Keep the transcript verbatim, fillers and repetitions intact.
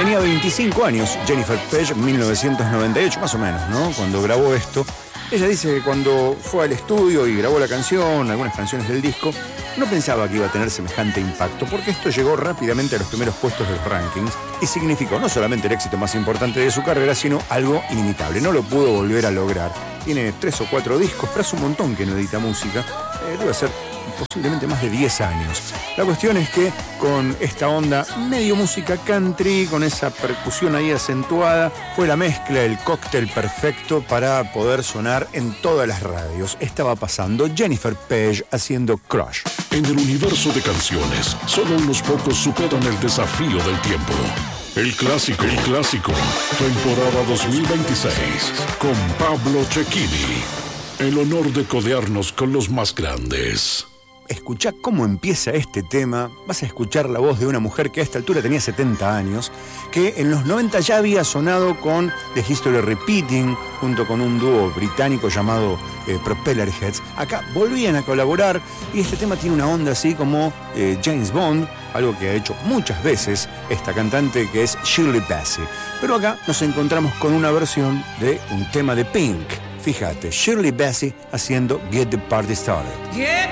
Tenía veinticinco años, Jennifer Page, en mil novecientos noventa y ocho, más o menos, ¿no? Cuando grabó esto. Ella dice que cuando fue al estudio y grabó la canción, algunas canciones del disco, no pensaba que iba a tener semejante impacto, porque esto llegó rápidamente a los primeros puestos de los rankings y significó no solamente el éxito más importante de su carrera, sino algo inimitable. No lo pudo volver a lograr. Tiene tres o cuatro discos, pero hace un montón que no edita música. Eh, debe ser posiblemente más de diez años. La cuestión es que con esta onda medio música country, con esa percusión ahí acentuada, fue la mezcla, el cóctel perfecto para poder sonar en todas las radios. Estaba pasando Jennifer Page haciendo Crush. En el universo de canciones, solo unos pocos superan el desafío del tiempo. El clásico, el clásico, temporada dos mil veintiséis, con Pablo Cecchini. El honor de codearnos con los más grandes. Escuchá cómo empieza este tema. Vas a escuchar la voz de una mujer que a esta altura tenía setenta años, que en los noventa ya había sonado con The History Repeating, junto con un dúo británico llamado eh, Propeller Heads. Acá volvían a colaborar y este tema tiene una onda así como eh, James Bond, algo que ha hecho muchas veces esta cantante, que es Shirley Bassey. Pero acá nos encontramos con una versión de un tema de Pink. Fíjate, Shirley Bassey haciendo Get the Party Started. Get